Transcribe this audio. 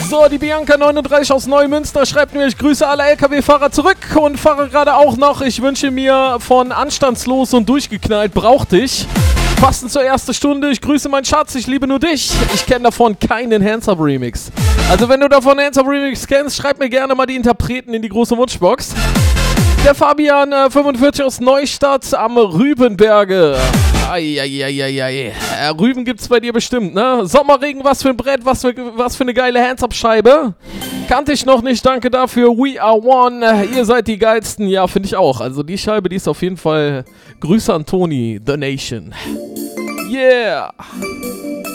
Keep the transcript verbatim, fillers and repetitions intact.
So, die Bianca neununddreißig aus Neumünster schreibt mir, ich grüße alle L K W-Fahrer zurück und fahre gerade auch noch. Ich wünsche mir von anstandslos und durchgeknallt, brauch dich. Passend zur ersten Stunde, ich grüße meinen Schatz, ich liebe nur dich. Ich kenne davon keinen Hands-Up-Remix. Also wenn du davon Hands-Up-Remix kennst, schreib mir gerne mal die Interpreten in die große Wunschbox. Der Fabian äh, fünfundvierzig aus Neustadt am Rübenberge. Eieieiei. Äh, Rüben gibt's bei dir bestimmt, ne? Sommerregen, was für ein Brett, was für, was für eine geile Hands-Up-Scheibe. Kannte ich noch nicht, danke dafür. We are one. Ihr seid die geilsten. Ja, finde ich auch. Also die Scheibe, die ist auf jeden Fall... Grüße an Toni, The Nation. Yeah.